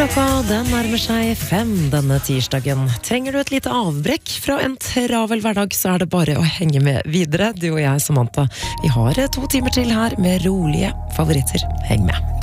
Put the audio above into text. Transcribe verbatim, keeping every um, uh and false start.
Klokka den nærmer seg fem denne tirsdagen. Trenger du et lite avbrekk fra en travel hverdag, så er det bare å henge med videre. Du og jeg, Samantha, vi har to timer til her med rolige favoritter. Heng med.